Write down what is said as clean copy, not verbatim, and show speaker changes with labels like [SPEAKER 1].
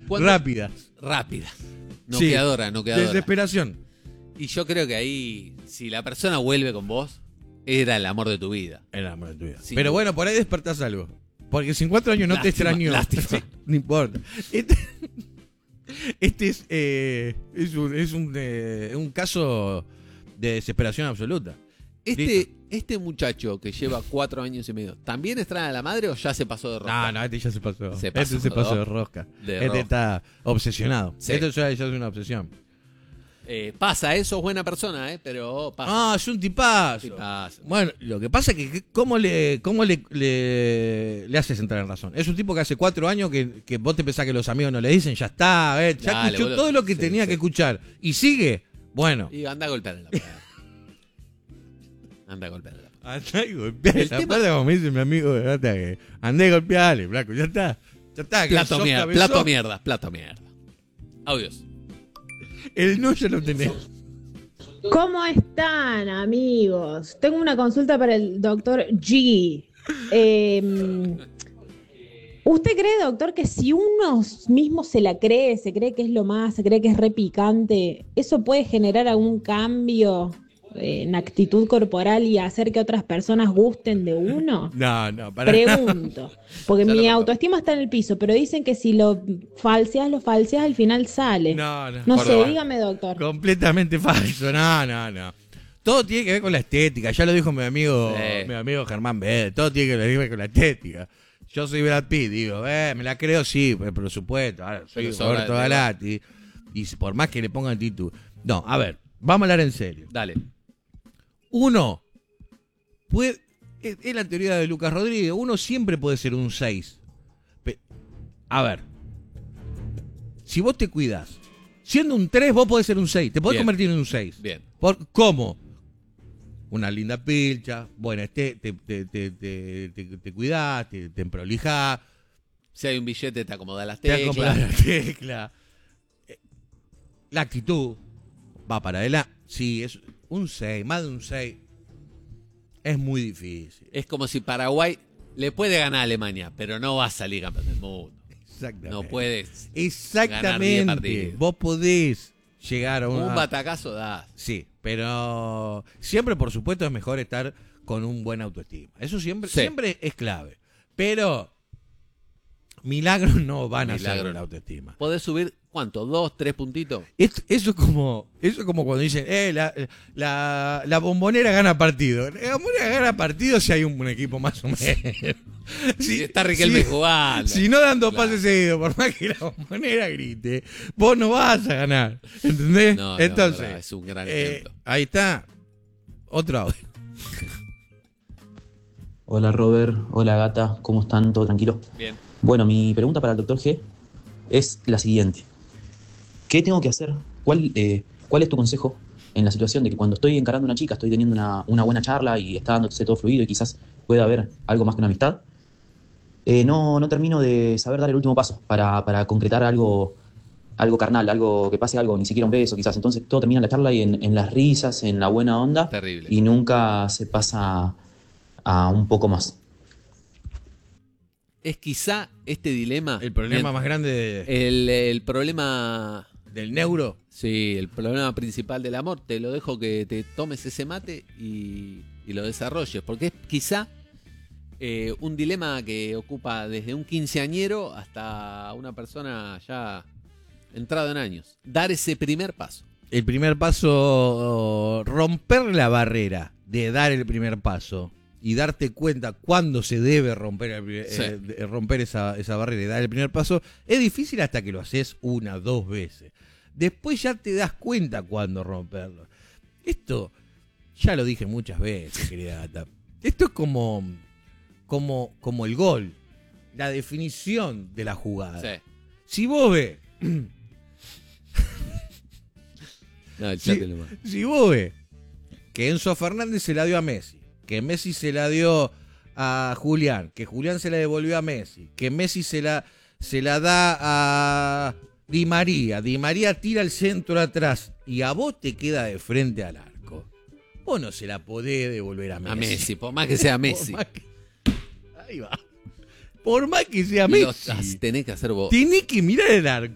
[SPEAKER 1] Rápida.
[SPEAKER 2] Noqueadora.
[SPEAKER 1] Desesperación.
[SPEAKER 2] Y yo creo que ahí, si la persona vuelve con vos, era el amor de tu vida.
[SPEAKER 1] Era el amor de tu vida.
[SPEAKER 2] Sí.
[SPEAKER 1] Pero bueno, por ahí despertás algo. Porque si en 4 años no te extrañó.
[SPEAKER 2] Lástima.
[SPEAKER 1] Sí, no importa. Este es un caso de desesperación absoluta.
[SPEAKER 2] Este muchacho que lleva 4 años y medio, ¿también extraña a la madre o ya se pasó de rosca?
[SPEAKER 1] No, este ya se pasó.
[SPEAKER 2] Se
[SPEAKER 1] Este
[SPEAKER 2] pasó,
[SPEAKER 1] de rosca.
[SPEAKER 2] De
[SPEAKER 1] Este
[SPEAKER 2] rosca.
[SPEAKER 1] está obsesionado.
[SPEAKER 2] Sí.
[SPEAKER 1] Esto ya es una obsesión.
[SPEAKER 2] Pasa, eso es buena persona, pero pasa.
[SPEAKER 1] Ah, es un tipazo.
[SPEAKER 2] Tipazo.
[SPEAKER 1] Bueno, lo que pasa es que ¿cómo le haces entrar en razón? Es un tipo que hace 4 años que vos te pensás que los amigos no le dicen, ya está, ya
[SPEAKER 2] Dale,
[SPEAKER 1] escuchó
[SPEAKER 2] boludo.
[SPEAKER 1] todo lo que
[SPEAKER 2] Sí,
[SPEAKER 1] tenía
[SPEAKER 2] sí.
[SPEAKER 1] que escuchar. Y sigue, bueno.
[SPEAKER 2] Y anda a golpear en la puerta. Anda a golpear en la puerta.
[SPEAKER 1] Andá y golpeale
[SPEAKER 2] El
[SPEAKER 1] la
[SPEAKER 2] tema-
[SPEAKER 1] puerta, como me dice mi amigo de Gata, que andé y golpeale, flaco, ya está. Ya está, que
[SPEAKER 2] Plato
[SPEAKER 1] sos
[SPEAKER 2] mierda,
[SPEAKER 1] cabezón.
[SPEAKER 2] plato mierda. Audios.
[SPEAKER 1] El no ya lo tenés.
[SPEAKER 3] ¿Cómo están, amigos? Tengo una consulta para el doctor G. ¿Usted cree, doctor, que si uno mismo se la cree, se cree que es lo más, se cree que es re picante, eso puede generar algún cambio en actitud corporal y hacer que otras personas gusten de uno?
[SPEAKER 1] No, para nada.
[SPEAKER 3] Pregunto, porque
[SPEAKER 1] Ya
[SPEAKER 3] mi
[SPEAKER 1] lo
[SPEAKER 3] autoestima está en el piso, pero dicen que si lo falseas, al final sale.
[SPEAKER 1] No.
[SPEAKER 3] No sé,
[SPEAKER 2] Córdoba.
[SPEAKER 3] dígame, doctor.
[SPEAKER 1] Completamente falso, no. Todo tiene que ver con la estética, ya lo dijo mi amigo Germán B. Todo tiene que ver con la estética. Yo soy Brad Pitt, digo, me la creo, sí, por supuesto. Ahora, soy
[SPEAKER 2] Pero sobra
[SPEAKER 1] Roberto
[SPEAKER 2] de
[SPEAKER 1] Galati. Y por más que le pongan título. No, a ver, vamos a hablar en serio.
[SPEAKER 2] Dale.
[SPEAKER 1] Uno puede. Es la teoría de Lucas Rodríguez. Uno siempre puede ser un 6. A ver. Si vos te cuidas, siendo un 3, vos podés ser un 6. Te podés
[SPEAKER 2] Bien.
[SPEAKER 1] convertir en un 6.
[SPEAKER 2] Bien.
[SPEAKER 1] ¿Cómo? Una linda pilcha. Bueno, te cuidás, te prolijás.
[SPEAKER 2] Si hay un billete, te acomoda las
[SPEAKER 1] Te acomodás
[SPEAKER 2] teclas.
[SPEAKER 1] la tecla. La actitud va para adelante. Sí, es un 6, más de un 6. Es muy difícil.
[SPEAKER 2] Es como si Paraguay le puede ganar a Alemania, pero no va a salir campeón del mundo.
[SPEAKER 1] Exactamente.
[SPEAKER 2] No puedes. Ganar 10
[SPEAKER 1] Exactamente.
[SPEAKER 2] partidos.
[SPEAKER 1] Vos podés llegar a
[SPEAKER 2] Un batacazo da.
[SPEAKER 1] Sí, pero siempre, por supuesto, es mejor estar con un buen autoestima. Eso siempre,
[SPEAKER 2] Sí.
[SPEAKER 1] siempre es clave. Pero milagros no van a
[SPEAKER 2] Milagros
[SPEAKER 1] ser
[SPEAKER 2] no.
[SPEAKER 1] la autoestima.
[SPEAKER 2] ¿Podés subir cuánto? ¿2, 3 puntitos?
[SPEAKER 1] Eso es como cuando dicen, la bombonera gana partido. La bombonera gana partido si hay un equipo más o menos.
[SPEAKER 2] Si está Riquelme jugando.
[SPEAKER 1] Si no dando
[SPEAKER 2] Claro.
[SPEAKER 1] pases seguidos, por más que la bombonera grite, vos no vas a ganar. ¿Entendés?
[SPEAKER 2] No,
[SPEAKER 1] Entonces,
[SPEAKER 2] verdad, es un gran ejemplo.
[SPEAKER 1] ahí está. Otro audio.
[SPEAKER 4] Hola Robert, hola Gata, ¿cómo están? ¿Todo tranquilo?
[SPEAKER 2] Bien.
[SPEAKER 4] Bueno, mi pregunta para el doctor G es la siguiente. ¿Qué tengo que hacer? ¿Cuál es tu consejo en la situación de que cuando estoy encarando a una chica, estoy teniendo una buena charla y está dándose todo fluido y quizás pueda haber algo más que una amistad? No termino de saber dar el último paso para concretar algo carnal, algo que pase algo, ni siquiera un beso quizás. Entonces todo termina en la charla y en las risas, en la buena onda.
[SPEAKER 2] Terrible.
[SPEAKER 4] Y nunca se pasa a un poco más.
[SPEAKER 2] Es quizá este dilema.
[SPEAKER 1] El problema más grande
[SPEAKER 2] El problema.
[SPEAKER 1] del neuro.
[SPEAKER 2] Sí, el problema principal del amor. Te lo dejo que te tomes ese mate y lo desarrolles. Porque es quizá un dilema que ocupa desde un quinceañero hasta una persona ya entrado en años. Dar ese primer paso.
[SPEAKER 1] El primer paso, romper la barrera de dar el primer paso y darte cuenta cuándo se debe romper, romper esa barrera y dar el primer paso, es difícil hasta que lo haces 1, 2 veces. Después ya te das cuenta cuándo romperlo. Esto, ya lo dije muchas veces, querida Gata. Esto es como el gol, la definición de la jugada.
[SPEAKER 2] Sí.
[SPEAKER 1] Si vos ves...
[SPEAKER 2] No, el chat nomás.
[SPEAKER 1] Si vos ves que Enzo Fernández se la dio a Messi, que Messi se la dio a Julián, que Julián se la devolvió a Messi, que Messi se la da a Di María tira el centro atrás y a vos te queda de frente al arco, vos no se la podés devolver a Messi.
[SPEAKER 2] A Messi, por más que sea Messi.
[SPEAKER 1] Ahí va. Por más que sea
[SPEAKER 2] Lo
[SPEAKER 1] Messi,
[SPEAKER 2] tenés que hacer vos.
[SPEAKER 1] tenés que mirar el arco.